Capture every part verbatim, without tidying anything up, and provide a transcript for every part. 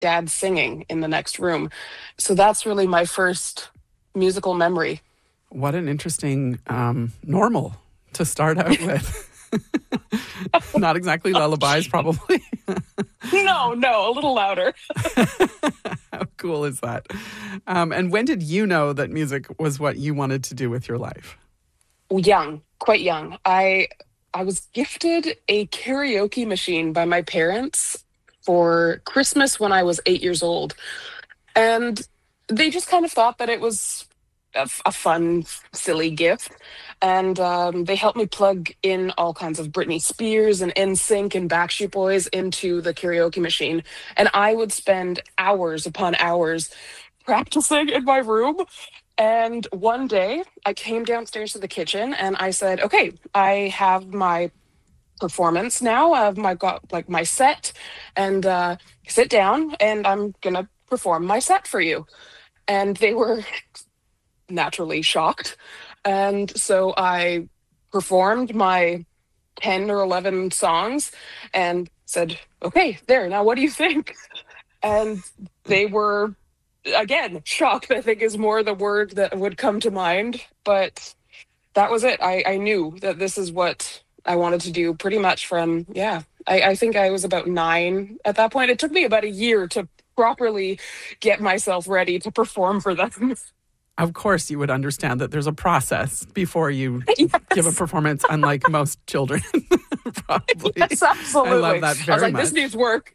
dad singing in the next room. So that's really my first musical memory. What an interesting um, normal to start out with. Not exactly lullabies, probably. No, no, a little louder. How cool is that? Um, and when did you know that music was what you wanted to do with your life? Young, quite young. I I was gifted a karaoke machine by my parents for Christmas when I was eight years old. And they just kind of thought that it was a, f- a fun, silly gift. And um, they helped me plug in all kinds of Britney Spears and N Sync and Backstreet Boys into the karaoke machine. And I would spend hours upon hours practicing in my room. And one day I came downstairs to the kitchen and I said, okay, I have my performance now. I've my got like my set and uh, sit down and I'm gonna perform my set for you. And they were naturally shocked. And so I performed my ten or eleven songs and said, okay, there, now what do you think? And they were, again, shocked, I think is more the word that would come to mind. But that was it. I, I knew that this is what I wanted to do pretty much from, yeah, I, I think I was about nine at that point. It took me about a year to properly get myself ready to perform for them. Of course, you would understand that there's a process before you Yes. give a performance, unlike most children, probably. Yes, absolutely. I love that very I was like, much. this needs work.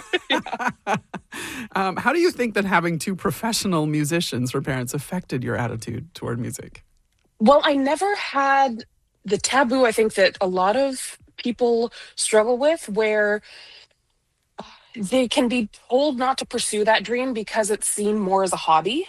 um, how do you think that having two professional musicians for parents affected your attitude toward music? Well, I never had the taboo, I think, that a lot of people struggle with, where they can be told not to pursue that dream because it's seen more as a hobby.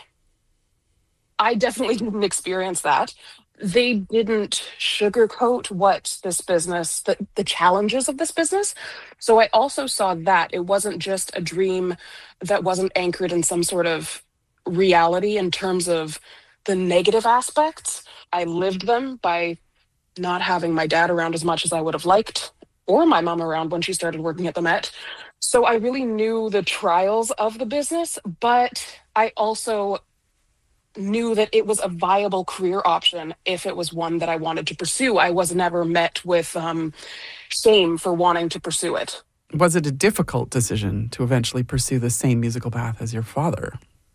I definitely didn't experience that. They didn't sugarcoat what this business, the, the challenges of this business. So I also saw that it wasn't just a dream that wasn't anchored in some sort of reality in terms of the negative aspects. I lived them by not having my dad around as much as I would have liked, or my mom around when she started working at the Met. So I really knew the trials of the business, but I also knew that it was a viable career option if it was one that I wanted to pursue. I was never met with um, shame for wanting to pursue it. Was it a difficult decision to eventually pursue the same musical path as your father?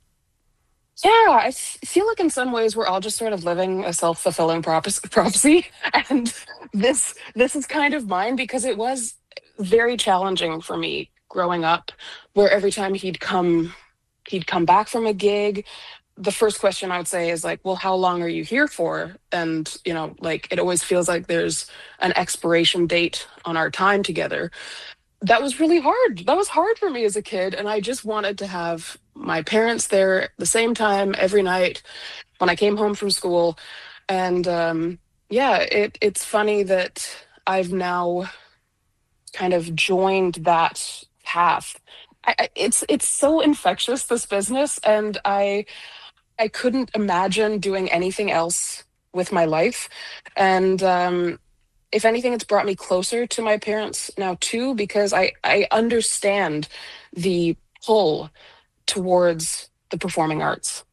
Yeah, I f- feel like in some ways we're all just sort of living a self-fulfilling prophe- prophecy, and this this is kind of mine because it was very challenging for me growing up, where every time he'd come he'd come back from a gig, the first question I would say is like, well, how long are you here for? And, you know, like it always feels like there's an expiration date on our time together. That was really hard. That was hard for me as a kid. And I just wanted to have my parents there at the same time every night when I came home from school. And um, yeah, it, it's funny that I've now kind of joined that path. I, I- it's it's so infectious, this business, and I I couldn't imagine doing anything else with my life. And um, if anything, it's brought me closer to my parents now too, because I, I understand the pull towards the performing arts.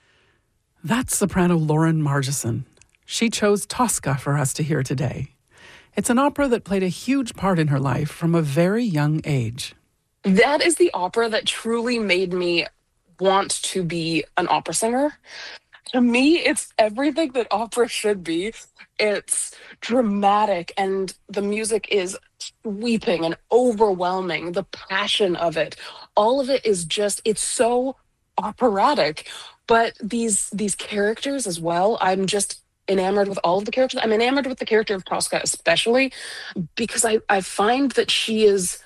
That's soprano Lauren Margeson. She chose Tosca for us to hear today. It's an opera that played a huge part in her life from a very young age. That is the opera that truly made me want to be an opera singer. To me, it's everything that opera should be. It's dramatic, and the music is sweeping and overwhelming. The passion of it, all of it is just, it's so operatic. But these these characters as well, I'm just enamored with all of the characters. I'm enamored with the character of Tosca especially because I, I find that she is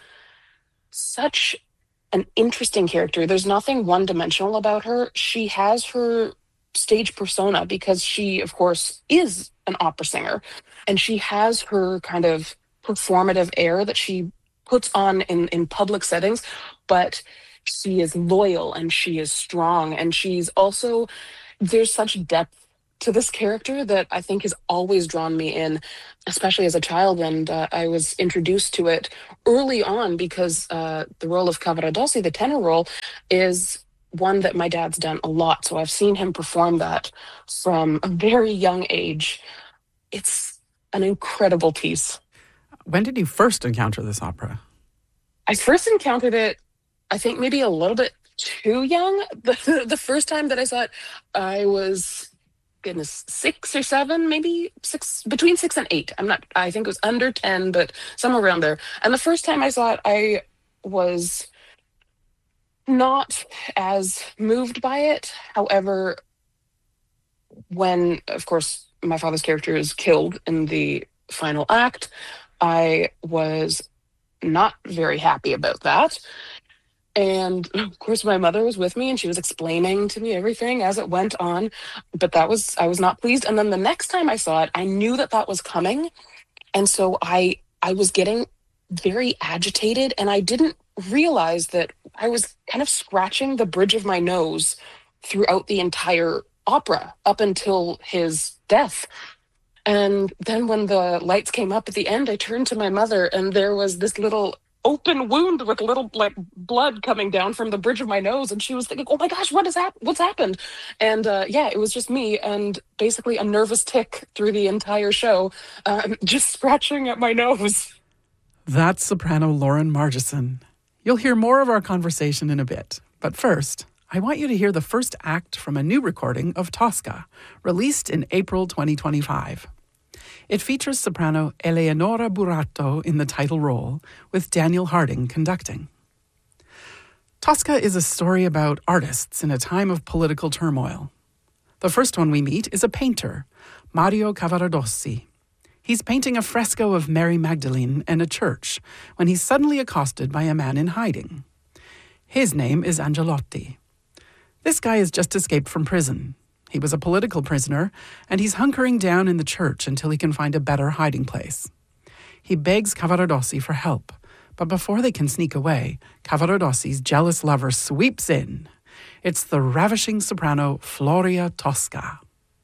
such an interesting character. There's nothing one dimensional about her. She has her stage persona because she, of course, is an opera singer, and she has her kind of performative air that she puts on in, in public settings, but she is loyal and she is strong, and she's also, there's such depth to this character that I think has always drawn me in, especially as a child. And uh, I was introduced to it early on because uh, the role of Cavaradossi, the tenor role, is one that my dad's done a lot. So I've seen him perform that from a very young age. It's an incredible piece. When did you first encounter this opera? I first encountered it, I think maybe a little bit too young. The, the first time that I saw it, I was, goodness, six or seven, maybe six, between six and eight. I'm not, I think it was under ten, but somewhere around there. And the first time I saw it, I was not as moved by it. However, when, of course, my father's character is killed in the final act, I was not very happy about that. And of course, my mother was with me and she was explaining to me everything as it went on. But that was, I was not pleased. And then the next time I saw it, I knew that that was coming. And so I, I was getting very agitated, and I didn't realize that I was kind of scratching the bridge of my nose throughout the entire opera up until his death. And then when the lights came up at the end, I turned to my mother, and there was this little open wound with little like blood coming down from the bridge of my nose, and she was thinking, "Oh my gosh, what is hap- what's happened?" And uh, yeah, it was just me and basically a nervous tick through the entire show, um, just scratching at my nose. That's soprano Lauren Margeson. You'll hear more of our conversation in a bit, but first, I want you to hear the first act from a new recording of Tosca, released in April twenty twenty-five. It features soprano Eleonora Buratto in the title role, with Daniel Harding conducting. Tosca is a story about artists in a time of political turmoil. The first one we meet is a painter, Mario Cavaradossi. He's painting a fresco of Mary Magdalene in a church when he's suddenly accosted by a man in hiding. His name is Angelotti. This guy has just escaped from prison. He was a political prisoner, and he's hunkering down in the church until he can find a better hiding place. He begs Cavaradossi for help, but before they can sneak away, Cavaradossi's jealous lover sweeps in. It's the ravishing soprano Floria Tosca.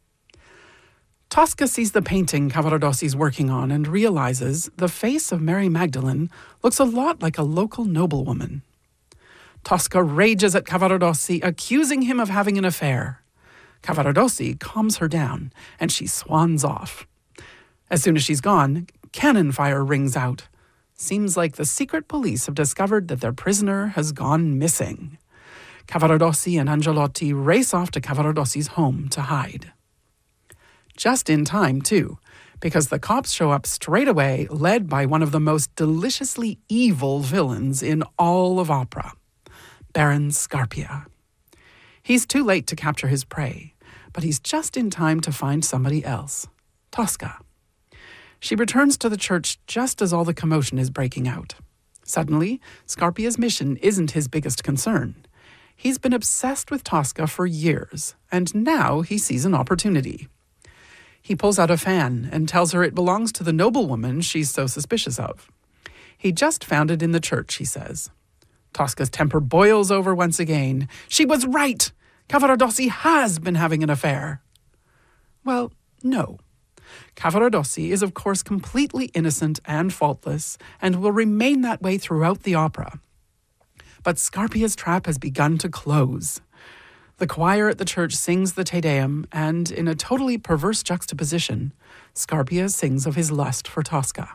Tosca sees the painting Cavaradossi's working on and realizes the face of Mary Magdalene looks a lot like a local noblewoman. Tosca rages at Cavaradossi, accusing him of having an affair. Cavaradossi calms her down, and she swans off. As soon as she's gone, cannon fire rings out. Seems like the secret police have discovered that their prisoner has gone missing. Cavaradossi and Angelotti race off to Cavaradossi's home to hide. Just in time, too, because the cops show up straight away, led by one of the most deliciously evil villains in all of opera, Baron Scarpia. He's too late to capture his prey, but he's just in time to find somebody else, Tosca. She returns to the church just as all the commotion is breaking out. Suddenly, Scarpia's mission isn't his biggest concern. He's been obsessed with Tosca for years, and now he sees an opportunity. He pulls out a fan and tells her it belongs to the noblewoman she's so suspicious of. He just found it in the church, he says. Tosca's temper boils over once again. She was right! Cavaradossi has been having an affair. Well, no. Cavaradossi is, of course, completely innocent and faultless, and will remain that way throughout the opera. But Scarpia's trap has begun to close. The choir at the church sings the Te Deum, and in a totally perverse juxtaposition, Scarpia sings of his lust for Tosca.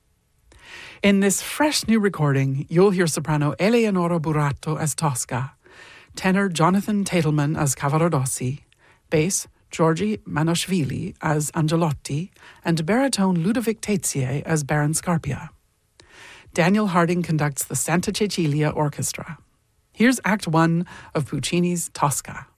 In this fresh new recording, you'll hear soprano Eleonora Buratto as Tosca, tenor Jonathan Tatelman as Cavaradossi, bass Georgi Manoshvili as Angelotti, and baritone Ludovic Tetsier as Baron Scarpia. Daniel Harding conducts the Santa Cecilia Orchestra. Here's Act One of Puccini's Tosca.